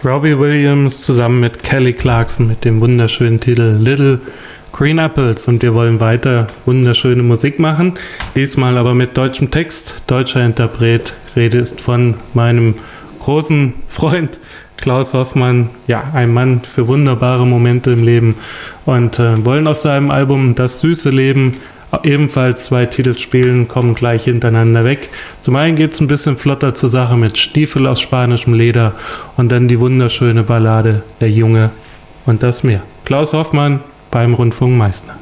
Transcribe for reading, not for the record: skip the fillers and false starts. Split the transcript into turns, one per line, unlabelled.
Robbie Williams zusammen mit Kelly Clarkson mit dem wunderschönen Titel Little Green Apples, und wir wollen weiter wunderschöne Musik machen, diesmal aber mit deutschem Text, deutscher Interpret. Rede ist von meinem großen Freund Klaus Hoffmann, ja, ein Mann für wunderbare Momente im Leben, und wollen aus seinem Album Das süße Leben ebenfalls 2 Titel spielen, kommen gleich hintereinander weg. Zum einen geht es ein bisschen flotter zur Sache mit Stiefel aus spanischem Leder und dann die wunderschöne Ballade Der Junge und das Meer. Klaus Hoffmann beim Rundfunk Meißner.